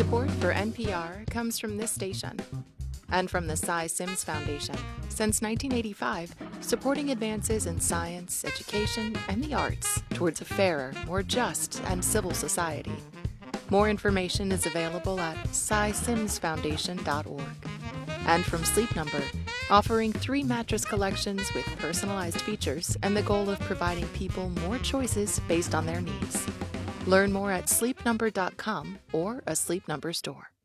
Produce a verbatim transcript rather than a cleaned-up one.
Support for N P R comes from this station and from the Cy Sims Foundation, since nineteen eighty-five, supporting advances in science, education, and the arts towards a fairer, more just, and civil society. More information is available at cy sims foundation dot org. And from Sleep Number, offering three mattress collections with personalized features and the goal of providing people more choices based on their needs. Learn more at sleep number dot com or a Sleep Number store.